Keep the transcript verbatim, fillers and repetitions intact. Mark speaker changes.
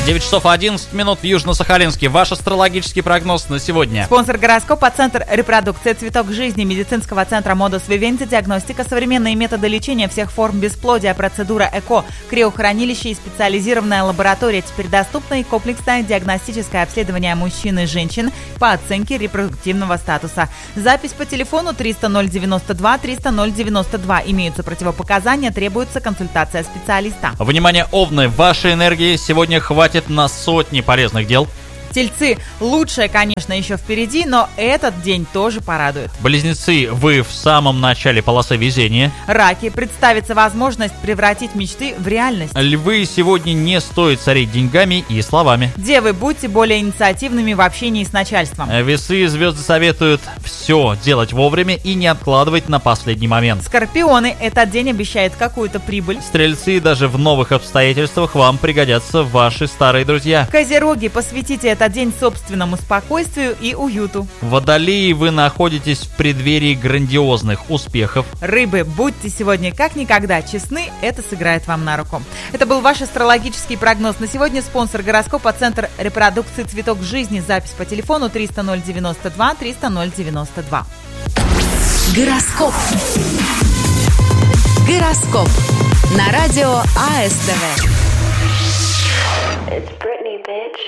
Speaker 1: девять часов одиннадцать минут в Южно-Сахалинске. Ваш астрологический прогноз на сегодня.
Speaker 2: Спонсор гороскопа — Центр репродукции «Цветок жизни» медицинского центра Модус Вивенти. Диагностика, современные методы лечения всех форм бесплодия, процедура ЭКО, криохранилище и специализированная лаборатория. Теперь доступно и комплексное диагностическое обследование мужчин и женщин по оценке репродуктивного статуса. Запись по телефону триста ноль девяносто два триста ноль девяносто два. Имеются противопоказания, требуется консультация специалиста.
Speaker 1: Внимание, Овны, вашей энергии сегодня хватит на сотни полезных дел.
Speaker 2: Тельцы, лучшее, конечно, еще впереди, но этот день тоже порадует.
Speaker 1: Близнецы, вы в самом начале полосы везения.
Speaker 2: Раки, представится возможность превратить мечты в реальность.
Speaker 1: Львы, сегодня не стоит царить деньгами и словами.
Speaker 2: Девы, будьте более инициативными в общении с начальством.
Speaker 1: Весы, звезды советуют все делать вовремя и не откладывать на последний момент.
Speaker 2: Скорпионы, этот день обещает какую-то прибыль.
Speaker 1: Стрельцы, даже в новых обстоятельствах вам пригодятся ваши старые друзья.
Speaker 2: Козероги, посвятите этот день собственному спокойствию и уюту.
Speaker 1: Водолеи, вы находитесь в преддверии грандиозных успехов.
Speaker 2: Рыбы, будьте сегодня как никогда честны, это сыграет вам на руку. Это был ваш астрологический прогноз на сегодня. Спонсор гороскопа — Центр репродукции «Цветок жизни». Запись по телефону триста ноль девяносто два триста ноль девяносто два.
Speaker 3: Гороскоп. Гороскоп. На радио АСТВ.
Speaker 4: It's Britney, bitch.